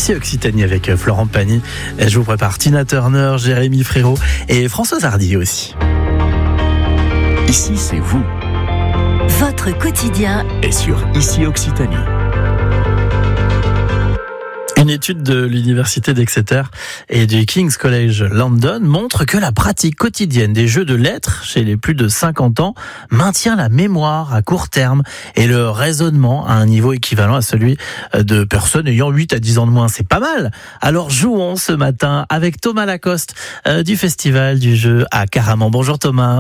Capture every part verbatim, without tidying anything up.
Ici Occitanie avec Florent Pagny. Je vous prépare Tina Turner, Jérémy Frérot et Françoise Hardy aussi. Ici c'est vous. Votre quotidien est sur Ici Occitanie. Une étude de l'université d'Exeter et du King's College London montre que la pratique quotidienne des jeux de lettres chez les plus de cinquante ans maintient la mémoire à court terme et le raisonnement à un niveau équivalent à celui de personnes ayant huit à dix ans de moins. C'est pas mal. Alors jouons ce matin avec Thomas Lacoste euh, du Festival du jeu à Caraman. Bonjour Thomas.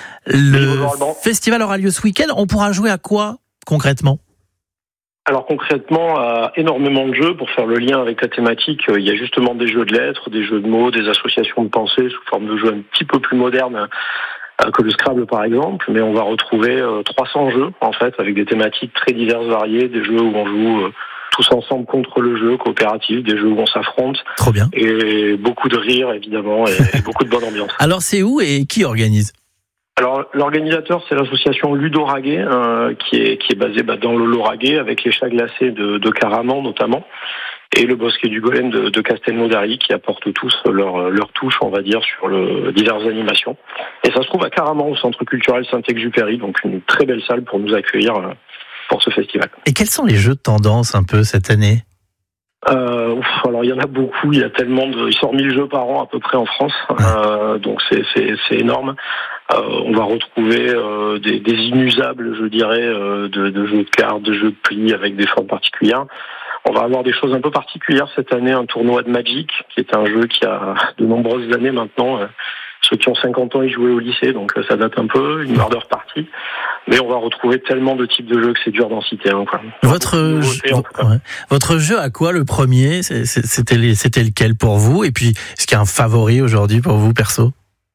Le Bonjour, festival aura lieu ce week-end. On pourra jouer à quoi concrètement ? Alors concrètement, euh, énormément de jeux. Pour faire le lien avec la thématique, euh, il y a justement des jeux de lettres, des jeux de mots, des associations de pensée sous forme de jeux un petit peu plus modernes euh, que le Scrabble par exemple. Mais on va retrouver euh, trois cents jeux en fait, avec des thématiques très diverses, variées, des jeux où on joue euh, tous ensemble contre le jeu, coopératif, des jeux où on s'affronte. Trop bien. Et beaucoup de rire évidemment et, et beaucoup de bonne ambiance. Alors c'est où et qui organise ? Alors l'organisateur c'est l'association Ludoraguet euh, qui est qui est basée bah, dans le Lauragais avec les chats glacés de, de Caraman notamment et le bosquet du Golem de, de Castelnaudary qui apportent tous leur leur touche on va dire sur le diverses animations et ça se trouve à Caraman au centre culturel Saint-Exupéry, donc une très belle salle pour nous accueillir euh, pour ce festival. Et quels sont les jeux de tendance un peu cette année ? Euh, ouf, alors il y en a beaucoup, il y a tellement de, il sort mille jeux par an à peu près en France, euh, donc c'est c'est c'est énorme. Euh, on va retrouver euh, des, des inusables, je dirais, euh, de, de jeux de cartes, de jeux de plis avec des formes particulières. On va avoir des choses un peu particulières cette année, un tournoi de Magic, qui est un jeu qui a de nombreuses années maintenant. Ceux qui ont cinquante ans, ils jouaient au lycée, donc ça date un peu, une murder party. Mais on va retrouver tellement de types de jeux que c'est dur d'en citer un. Quoi. Votre, jeu, ouais. Votre jeu à quoi le premier ? C'était, les, c'était lequel pour vous ? Et puis, est-ce qu'il y a un favori aujourd'hui pour vous, perso ?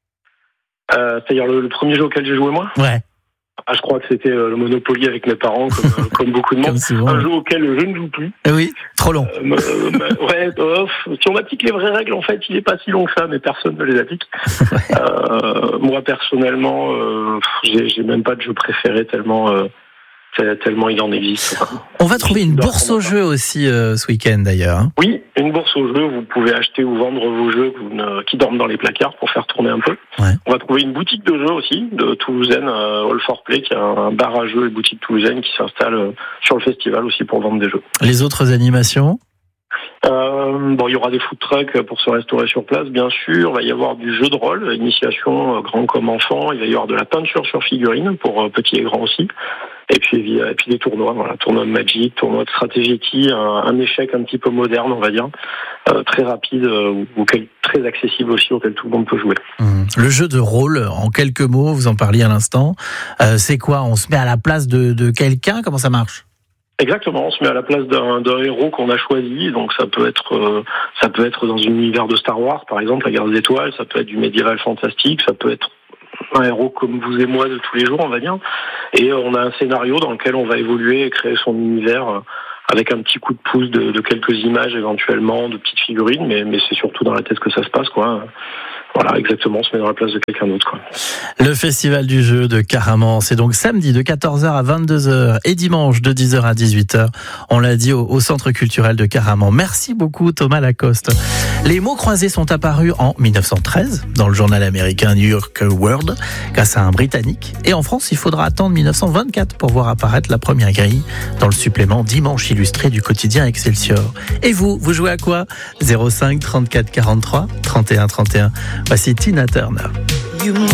euh, C'est-à-dire le, le premier jeu auquel j'ai joué moi ? Ouais. Ah, je crois que c'était euh, le Monopoly avec mes parents, comme, euh, comme beaucoup de monde. Souvent, un ouais. jeu auquel je ne joue plus. Eh oui, trop long. Euh, euh, ouais, euh, si on applique les vraies règles, en fait, il n'est pas si long que ça, mais personne ne les applique. Ouais. Euh, moi, personnellement, euh, j'ai, j'ai même pas de jeu préféré tellement, euh, tellement il en existe. On va trouver une bourse aux jeux aussi euh, ce week-end d'ailleurs. Hein. Oui, une bourse aux jeux. Vous pouvez acheter ou vendre vos jeux que vous ne, qui dorment dans les placards pour faire tourner un peu. Ouais. On va trouver une boutique de jeux aussi de Toulousaine, euh, All for Play, qui a un bar à jeux et boutique toulousaine qui s'installe euh, sur le festival aussi pour vendre des jeux. Les autres animations ? Euh, bon, il y aura des food trucks pour se restaurer sur place, bien sûr. Il va y avoir du jeu de rôle, initiation, euh, grand comme enfant. Il va y avoir de la peinture sur figurines pour euh, petits et grands aussi. Et puis, et puis des tournois, voilà, tournoi de Magic, tournoi de Strategy, un, un échec un petit peu moderne, on va dire, euh, très rapide, euh, auquel, très accessible aussi, auquel tout le monde peut jouer. Mmh. Le jeu de rôle, en quelques mots, vous en parliez à l'instant, euh, c'est quoi ? On se met à la place de, de quelqu'un ? Comment ça marche ? Exactement, on se met à la place d'un, d'un héros qu'on a choisi, donc ça peut être euh, ça peut être dans un univers de Star Wars, par exemple, la Guerre des Étoiles, ça peut être du médiéval fantastique, ça peut être un héros comme vous et moi de tous les jours, on va dire. Et on a un scénario dans lequel on va évoluer et créer son univers avec un petit coup de pouce de, de quelques images éventuellement, de petites figurines, mais, mais c'est surtout dans la tête que ça se passe, quoi. Voilà, exactement, on se met dans la place de quelqu'un d'autre, quoi. Le Festival du jeu de Caraman, c'est donc samedi de quatorze heures à vingt-deux heures et dimanche de dix heures à dix-huit heures. On l'a dit au, au Centre culturel de Caraman. Merci beaucoup Thomas Lacoste. Les mots croisés sont apparus en dix-neuf cent treize dans le journal américain New York World grâce à un Britannique. Et en France, il faudra attendre dix-neuf cent vingt-quatre pour voir apparaître la première grille dans le supplément Dimanche illustré du quotidien Excelsior. Et vous, vous jouez à quoi ? zéro cinq trente-quatre quarante-trois trente et un trente et un. Voici Tina Turner.